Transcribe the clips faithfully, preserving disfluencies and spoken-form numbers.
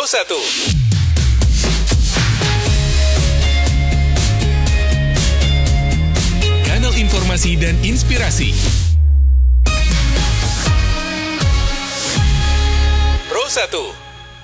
satu. Kanal informasi dan inspirasi. Pro satu.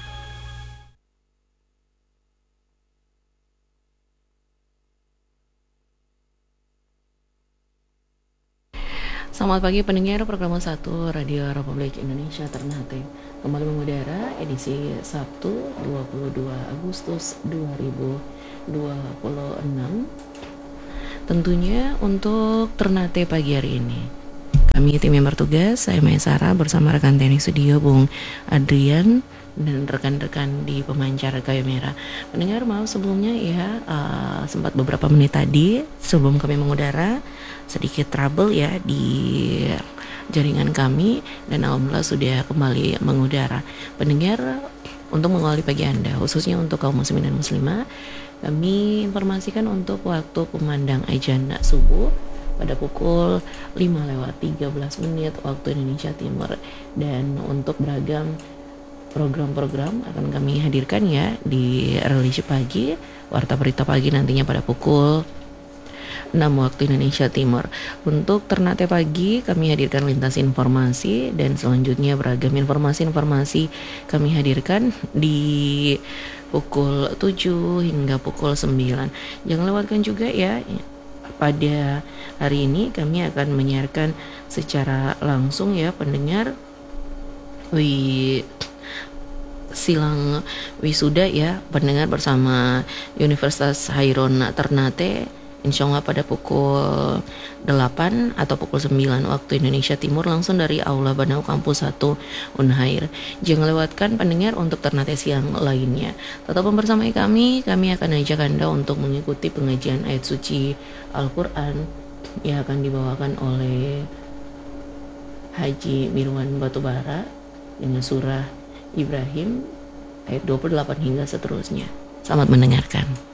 Selamat pagi pendengar program satu Radio Republik Indonesia Ternate. Kembali mengudara edisi Sabtu dua puluh dua Agustus dua ribu dua puluh enam. Tentunya untuk Ternate pagi hari ini, kami tim yang bertugas, saya Maya Sarah bersama rekan teknik studio Bung Adrian dan rekan-rekan di pemancar kayu merah. Pendengar, maaf sebelumnya ya, uh, sempat beberapa menit tadi sebelum kami mengudara sedikit trouble ya di jaringan kami, dan alhamdulillah sudah kembali mengudara. Pendengar, untuk mengawali pagi Anda, khususnya untuk kaum muslimin dan muslimah, kami informasikan untuk waktu kumandang adzan subuh pada pukul lima lewat tiga belas menit waktu Indonesia Timur. Dan untuk beragam program-program akan kami hadirkan ya di religi pagi, warta berita pagi nantinya pada pukul enam waktu Indonesia Timur. Untuk Ternate pagi kami hadirkan lintas informasi, dan selanjutnya beragam informasi-informasi kami hadirkan di pukul tujuh hingga pukul sembilan. Jangan lewatkan juga ya, pada hari ini kami akan menyiarkan secara langsung ya pendengar wi silang wisuda ya pendengar bersama Universitas Hairun Ternate, insya Allah pada pukul delapan atau pukul sembilan waktu Indonesia Timur, langsung dari Aula Banau Kampus satu Unhair. Jangan lewatkan pendengar untuk Ternate siang lainnya. Tetap membersamai kami, kami akan ajak Anda untuk mengikuti pengajian ayat suci Al-Quran yang akan dibawakan oleh Haji Mirwan Batubara dengan surah Ibrahim ayat dua puluh delapan hingga seterusnya. Selamat mendengarkan.